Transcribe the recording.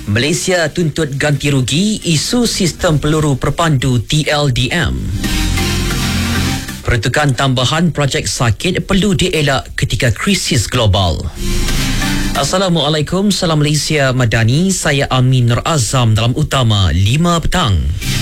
Malaysia tuntut ganti rugi isu sistem peluru perpandu TLDM. Peruntukan tambahan projek sakit perlu dielak ketika krisis global. Assalamualaikum, salam Malaysia Madani. Saya Amin Nur Azam dalam Utama 5 petang.